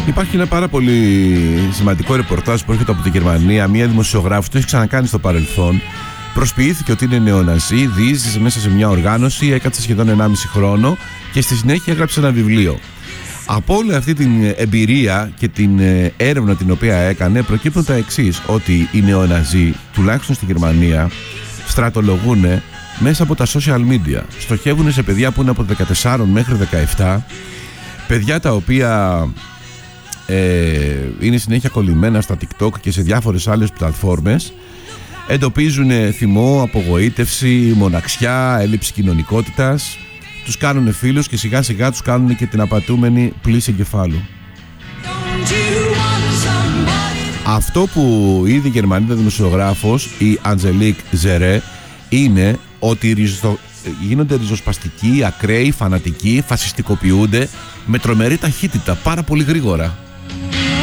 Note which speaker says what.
Speaker 1: Υπάρχει ένα πάρα πολύ σημαντικό ρεπορτάζ που έρχεται από τη Γερμανία. Μία δημοσιογράφος, το έχει ξανακάνει στο παρελθόν. Προσποιήθηκε ότι είναι νεοναζί, διείσδησε μέσα σε μια οργάνωση, έκατσε σχεδόν 1,5 χρόνο και στη συνέχεια έγραψε ένα βιβλίο. Από όλη αυτή την εμπειρία και την έρευνα την οποία έκανε, προκύπτουν τα εξής: ότι οι νεοναζί, τουλάχιστον στη Γερμανία, στρατολογούν μέσα από τα social media. Στοχεύουν σε παιδιά που είναι από 14 μέχρι 17, παιδιά τα οποία είναι συνέχεια κολλημένα στα TikTok και σε διάφορες άλλες πλατφόρμες. Εντοπίζουν θυμό, απογοήτευση, μοναξιά, έλλειψη κοινωνικότητας. Τους κάνουν φίλους και σιγά σιγά τους κάνουν και την απατούμενη πλήση εγκεφάλου. Αυτό που είδε η Γερμανίδα δημοσιογράφος, η Αντζελίκ Ζερέ, είναι ότι γίνονται ριζοσπαστικοί, ακραίοι, φανατικοί, φασιστικοποιούνται με τρομερή ταχύτητα, πάρα πολύ γρήγορα.